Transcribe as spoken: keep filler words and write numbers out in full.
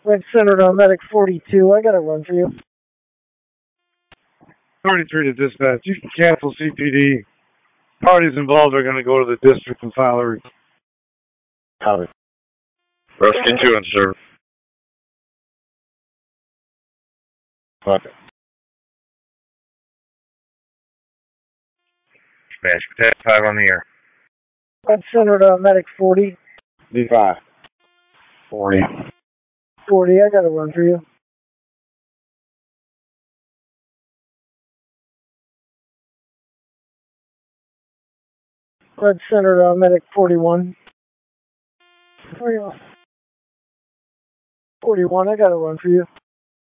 Red Center on Medic forty-two. I got a run for you. thirty-three to dispatch. You can cancel C P D. Parties involved are going to go to the district and file a report. Copy. Rescue two in service. Copy. Smash Protect five on the air. Red Center on Medic forty. D five. forty. forty. I got a run for you. Red Center on Medic forty-one. forty-one. I got a run for you.